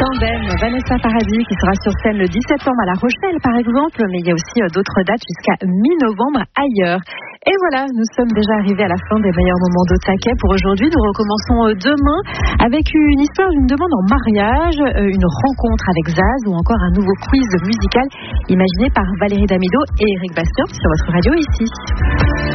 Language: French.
Tandem, Vanessa Paradis qui sera sur scène le 17 septembre à La Rochelle par exemple, mais il y a aussi d'autres dates jusqu'à mi-novembre ailleurs. Et voilà, nous sommes déjà arrivés à la fin des meilleurs moments de Taquet pour aujourd'hui. Nous recommençons demain avec une histoire d'une demande en mariage, une rencontre avec Zaz ou encore un nouveau quiz musical imaginé par Valérie Damido et Eric Bastien sur votre radio ici.